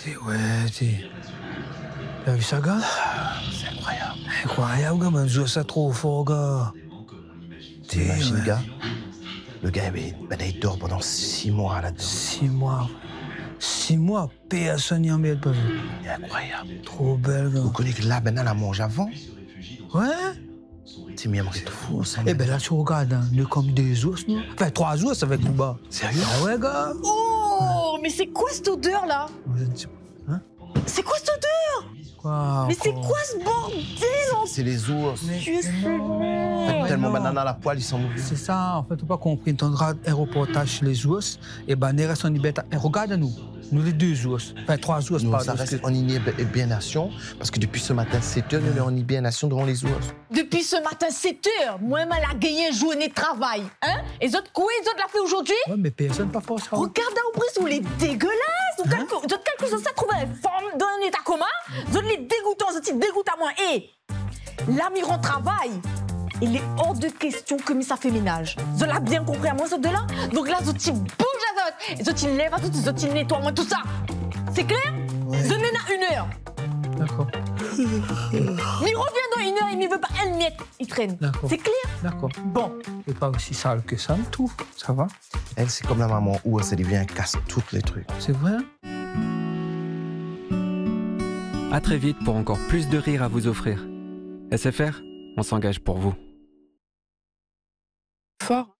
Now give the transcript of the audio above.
T'as vu ça, gars? C'est incroyable. Incroyable, gars, mais joue ça trop fort, gars. T'imagines, gars? Le gars, il dort pendant 6 mois là-dedans. 6 mois. 6 mois, personne n'y en met pas. C'est incroyable. Trop belle, gars. Vous connaissez que là, maintenant, la mange avant? Ouais. C'est bien, c'est fou, ça. Eh ben là, tu regardes, hein, nous comme 2 os, nous. Enfin, 3 os avec Bouba. Sérieux? Ah ouais, gars. Oh, mais c'est quoi cette odeur là? Hein? C'est quoi cette odeur? Quoi? Mais c'est quoi ce bordel? C'est les os. Dieu Ouais, Seigneur. Tellement non. banane à la poêle, ils sont mauvais. C'est ça, en fait, tu n'as pas compris. Tu regardes un reportage sur les os, et ben, on reste en liberté. Regarde-nous, nous les 2 os. Enfin, 3 os, Nous, pardon. ça reste en hibernation, parce que depuis ce matin, 7 heures, nous sommes en hibernation devant les os. Depuis ce matin, 7h, moi, mal a gagné une journée de travail. Hein? Et les autres, quoi, les autres l'a fait aujourd'hui? Ouais, mais personne pas force. Regarde au bris, vous les dégueulasses. Vous calculez ça, trouver une forme dans un état commun. Vous les dégoûtants, vous êtes dégoûtants à moi. Et l'amiron travail. Il est hors de question que ça fait ménage. Vous l'avez bien compris à moi, ce deux-là? Donc là, vous bougent à votre. Les autres, ils lèvent à tout, les autres, ils nettoient moi, tout ça. C'est clair? Ouais. Donnez à 1 heure. D'accord, Mais il revient dans 1 heure, il ne veut pas un miette. Il traîne. D'accord. C'est clair? d'accord. Bon. C'est pas aussi sale que ça, tout. Ça va? Elle, c'est comme la maman où elle devient, elle casse tous les trucs. C'est vrai? À très vite pour encore plus de rire à vous offrir. SFR, on s'engage pour vous. Fort.